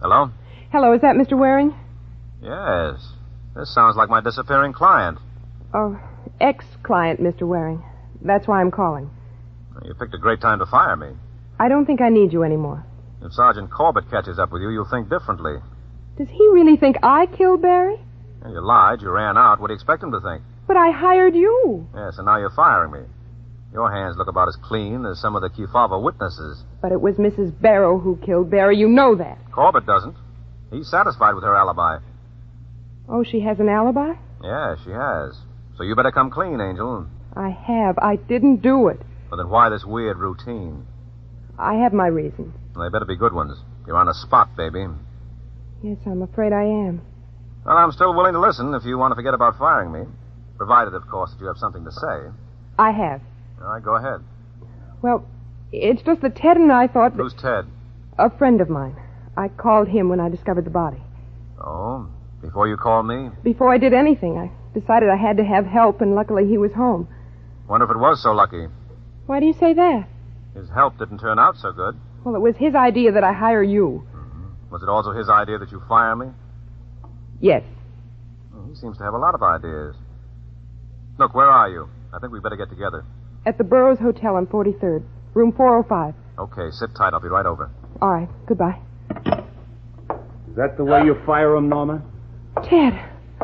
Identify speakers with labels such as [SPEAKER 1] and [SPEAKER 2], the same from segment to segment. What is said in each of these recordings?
[SPEAKER 1] Hello?
[SPEAKER 2] Hello, is that Mr. Waring?
[SPEAKER 1] Yes. This sounds like my disappearing client.
[SPEAKER 2] Oh, ex-client, Mr. Waring. That's why I'm calling.
[SPEAKER 1] You picked a great time to fire me.
[SPEAKER 2] I don't think I need you anymore.
[SPEAKER 1] If Sergeant Corbett catches up with you, you'll think differently.
[SPEAKER 2] Does he really think I killed Barry?
[SPEAKER 1] You lied, you ran out. What do you expect him to think?
[SPEAKER 2] But I hired you.
[SPEAKER 1] Yes, and now you're firing me. Your hands look about as clean as some of the Kefauver witnesses.
[SPEAKER 2] But it was Mrs. Barrow who killed Barry. You know that.
[SPEAKER 1] Corbett doesn't. He's satisfied with her alibi.
[SPEAKER 2] Oh, she has an alibi?
[SPEAKER 1] Yeah, she has. So you better come clean, Angel.
[SPEAKER 2] I have. I didn't do it.
[SPEAKER 1] Well, then why this weird routine?
[SPEAKER 2] I have my reasons.
[SPEAKER 1] Well, they better be good ones. You're on a spot, baby.
[SPEAKER 2] Yes, I'm afraid I am.
[SPEAKER 1] Well, I'm still willing to listen if you want to forget about firing me. Provided, of course, that you have something to say.
[SPEAKER 2] I have.
[SPEAKER 1] All right, go ahead.
[SPEAKER 2] Well, it's just that Ted and I thought...
[SPEAKER 1] Who's Ted?
[SPEAKER 2] A friend of mine. I called him when I discovered the body.
[SPEAKER 1] Oh, before you called me?
[SPEAKER 2] Before I did anything, I decided I had to have help, and luckily he was home.
[SPEAKER 1] Wonder if it was so lucky.
[SPEAKER 2] Why do you say that?
[SPEAKER 1] His help didn't turn out so good.
[SPEAKER 2] Well, it was his idea that I hire you.
[SPEAKER 1] Mm-hmm. Was it also his idea that you fire me?
[SPEAKER 2] Yes.
[SPEAKER 1] Well, he seems to have a lot of ideas. Look, where are you? I think we better get together.
[SPEAKER 2] At the Burroughs Hotel on 43rd, room 405.
[SPEAKER 1] Okay, sit tight. I'll be right over.
[SPEAKER 2] All right, goodbye.
[SPEAKER 3] Is that the way you fire him, Norma?
[SPEAKER 2] Ted,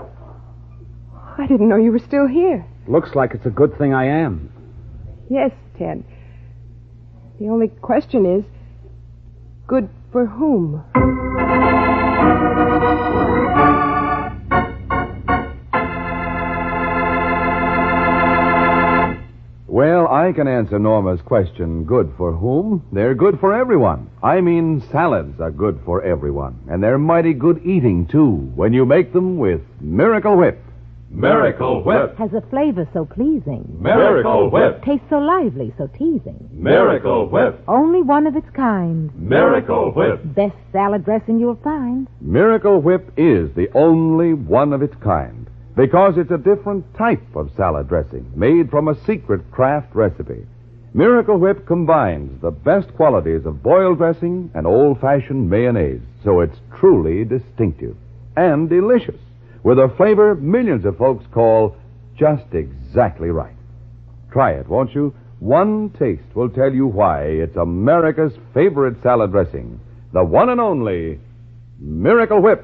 [SPEAKER 2] I didn't know you were still here.
[SPEAKER 3] Looks like it's a good thing I am.
[SPEAKER 2] Yes, Ted. The only question is, good for whom?
[SPEAKER 4] Well, I can answer Norma's question, good for whom? They're good for everyone. I mean, salads are good for everyone. And they're mighty good eating, too, when you make them with Miracle Whip.
[SPEAKER 5] Miracle Whip.
[SPEAKER 6] Has a flavor so pleasing.
[SPEAKER 5] Miracle Whip.
[SPEAKER 6] Tastes so lively, so teasing.
[SPEAKER 5] Miracle Whip.
[SPEAKER 6] Only one of its kind.
[SPEAKER 5] Miracle Whip.
[SPEAKER 6] Best salad dressing you'll find.
[SPEAKER 4] Miracle Whip is the only one of its kind, because it's a different type of salad dressing made from a secret craft recipe. Miracle Whip combines the best qualities of boiled dressing and old-fashioned mayonnaise, so it's truly distinctive and delicious, with a flavor millions of folks call just exactly right. Try it, won't you? One taste will tell you why it's America's favorite salad dressing, the one and only Miracle Whip.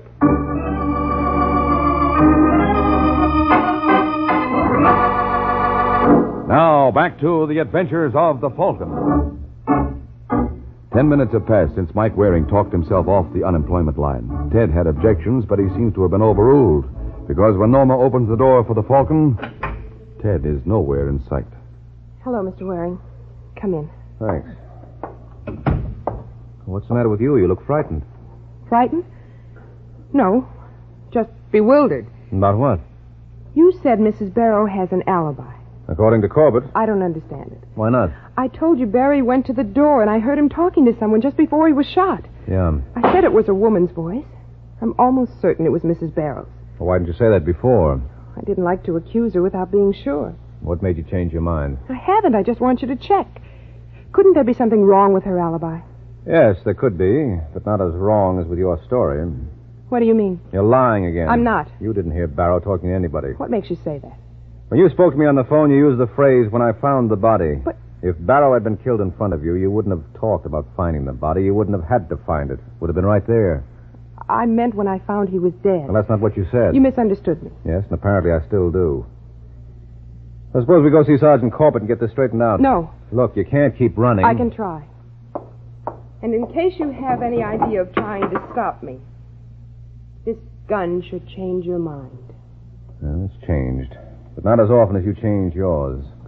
[SPEAKER 4] Now, back to the adventures of the Falcon. 10 minutes have passed since Mike Waring talked himself off the unemployment line. Ted had objections, but he seems to have been overruled, because when Norma opens the door for the Falcon, Ted is nowhere in sight.
[SPEAKER 2] Hello, Mr. Waring. Come in.
[SPEAKER 7] Thanks. What's the matter with you? You look frightened.
[SPEAKER 2] Frightened? No, just bewildered.
[SPEAKER 7] About what?
[SPEAKER 2] You said Mrs. Barrow has an alibi.
[SPEAKER 7] According to Corbett.
[SPEAKER 2] I don't understand it.
[SPEAKER 7] Why not?
[SPEAKER 2] I told you Barry went to the door, and I heard him talking to someone just before he was shot.
[SPEAKER 7] Yeah.
[SPEAKER 2] I said it was a woman's voice. I'm almost certain it was Mrs. Barrow's.
[SPEAKER 7] Well, why didn't you say that before?
[SPEAKER 2] I didn't like to accuse her without being sure.
[SPEAKER 7] What made you change your mind?
[SPEAKER 2] I haven't. I just want you to check. Couldn't there be something wrong with her alibi?
[SPEAKER 7] Yes, there could be, but not as wrong as with your story.
[SPEAKER 2] What do you mean?
[SPEAKER 7] You're lying again.
[SPEAKER 2] I'm not.
[SPEAKER 7] You didn't hear Barrow talking to anybody.
[SPEAKER 2] What makes you say that?
[SPEAKER 7] When you spoke to me on the phone, you used the phrase, when I found the body.
[SPEAKER 2] But...
[SPEAKER 7] If Barrow had been killed in front of you, you wouldn't have talked about finding the body. You wouldn't have had to find it. Would have been right there.
[SPEAKER 2] I meant when I found he was dead.
[SPEAKER 7] Well, that's not what you said.
[SPEAKER 2] You misunderstood me.
[SPEAKER 7] Yes, and apparently I still do. I suppose we go see Sergeant Corbett and get this straightened out.
[SPEAKER 2] No.
[SPEAKER 7] Look, you can't keep running.
[SPEAKER 2] I can try. And in case you have any idea of trying to stop me, this gun should change your mind.
[SPEAKER 7] Well, it's changed. But not as often as you change yours.